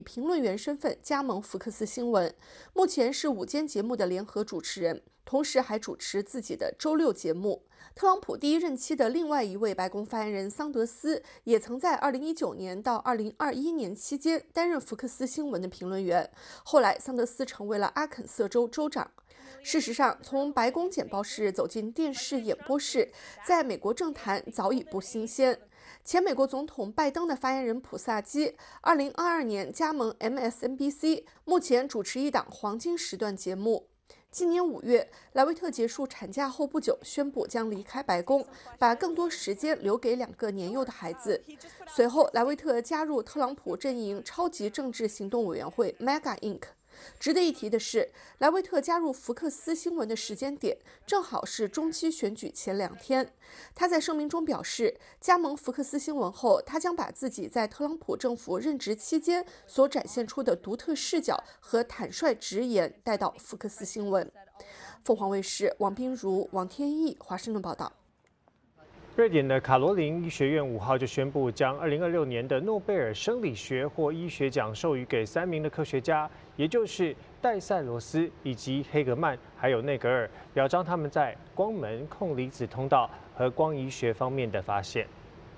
评论员身份加盟福克斯新闻，目前是午间节目的联合主持人，同时还主持自己的周六节目。特朗普第一任期的另外一位白宫发言人桑德斯也曾在2019年到2021年期间担任福克斯新闻的评论员，后来桑德斯成为了阿肯色州州长。事实上，从白宫简报室走进电视演播室，在美国政坛早已不新鲜。前美国总统拜登的发言人普萨基2022年加盟 MSNBC， 目前主持一档黄金时段节目。今年5月，莱维特结束产假后不久，宣布将离开白宫，把更多时间留给2个年幼的孩子。随后，莱维特加入特朗普阵营超级政治行动委员会 （MAGA Inc.）。值得一提的是，莱维特加入福克斯新闻的时间点正好是中期选举前2天。他在声明中表示，加盟福克斯新闻后，他将把自己在特朗普政府任职期间所展现出的独特视角和坦率直言带到福克斯新闻。凤凰卫视王彬如、王天翼华盛顿报道。 瑞典的卡罗琳医学院5号就宣布，将2026年的诺贝尔生理学或医学奖授予给3名的科学家，也就是戴塞罗斯以及黑格曼还有内格尔，表彰他们在光门控离子通道和光医学方面的发现。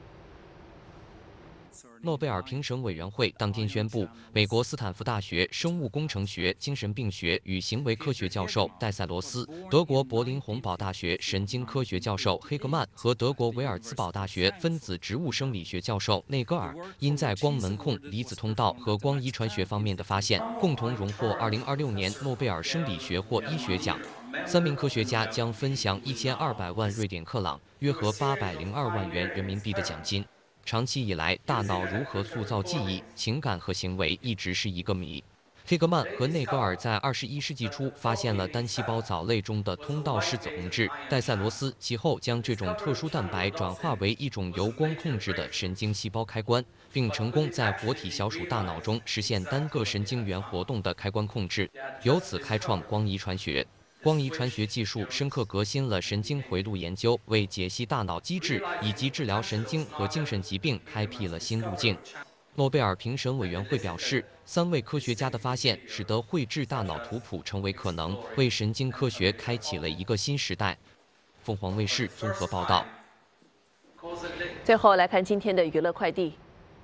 诺贝尔评审委员会当天宣布，美国斯坦福大学生物工程学、精神病学与行为科学教授戴塞罗斯、德国柏林洪堡大学神经科学教授黑格曼和德国维尔茨堡大学分子植物生理学教授内戈尔，因在光门控离子通道和光遗传学方面的发现，共同荣获2026年诺贝尔生理学或医学奖。3名科学家将分享1200万瑞典克朗（约合802万元人民币）的奖金。长期以来，大脑如何塑造记忆、情感和行为一直是一个谜。黑格曼和内格尔在21世纪初发现了单细胞藻类中的通道式紫红质，戴塞罗斯其后将这种特殊蛋白转化为一种由光控制的神经细胞开关，并成功在活体小鼠大脑中实现单个神经元活动的开关控制，由此开创光遗传学。光遗传学技术深刻革新了神经回路研究，为解析大脑机制以及治疗神经和精神疾病开辟了新路径。诺贝尔评审委员会表示，3位科学家的发现使得绘制大脑图谱成为可能，为神经科学开启了一个新时代。凤凰卫视综合报道。 最后来看今天的娱乐快递。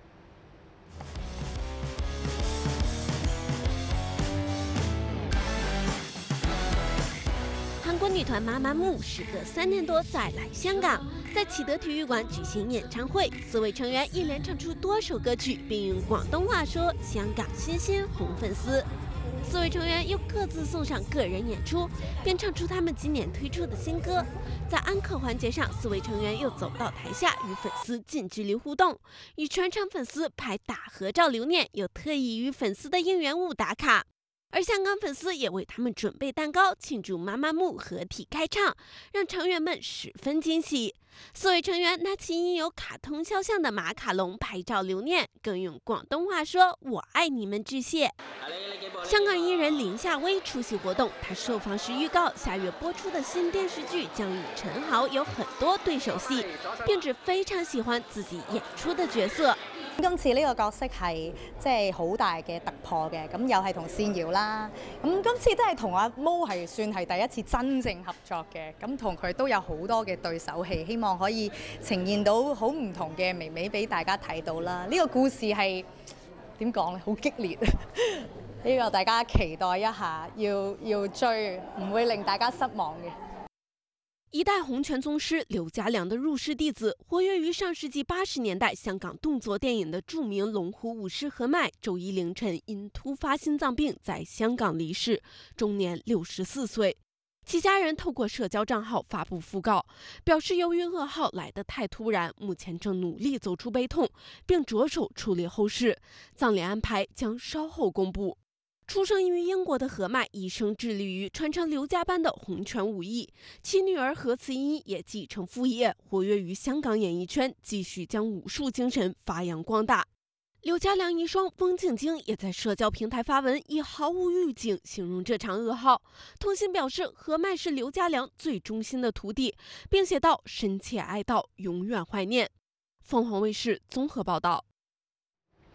韩国女团妈妈木时隔3年多再来香港，在启德体育馆举行演唱会，4位成员一连唱出多首歌曲，并用广东话说“香港新鲜红粉丝”。4位成员又各自送上个人演出，并唱出他们今年推出的新歌。在安可环节上，4位成员又走到台下与粉丝近距离互动，与全场粉丝拍大合照留念，又特意与粉丝的应援舞打卡。而香港粉丝也为他们准备蛋糕，庆祝妈妈木合体开唱，让成员们十分惊喜。4位成员拿起印有卡通肖像的马卡龙拍照留念，更用广东话说“我爱你们”致谢。香港艺人林夏薇出席活动，她受访时预告下月播出的新电视剧将与陳豪有很多對手戲，並指非常喜歡自己演出的角色。 今次呢個角色係即係好大嘅突破嘅，咁又係同善瑤啦，咁今次都係同阿毛係算係第一次真正合作嘅，咁同佢都有好多嘅對手戲，希望可以呈現到好唔同嘅微微俾大家睇到啦。呢個故事係點講咧？好激烈，呢個大家期待一下，要追，唔會令大家失望嘅。 一代洪拳宗师刘家良的入室弟子，活跃于上世纪80年代香港动作电影的著名龙虎武师何麦，周一凌晨因突发心脏病在香港离世，终年64岁。其家人透过社交账号发布讣告，表示由于噩耗来得太突然，目前正努力走出悲痛，并着手处理后事，葬礼安排将稍后公布。出生于英国的何麦一生致力于传承刘家班的洪拳武艺，其女儿何慈茵也继承父业，活跃于香港演艺圈，继续将武术精神发扬光大。刘家良遗孀翁静晶也在社交平台发文，以毫无预警形容这场噩耗，痛心表示何麦是刘家良最忠心的徒弟，并写道：“深切哀悼，永远怀念。”凤凰卫视综合报道。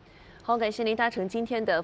好，感谢您搭乘今天的。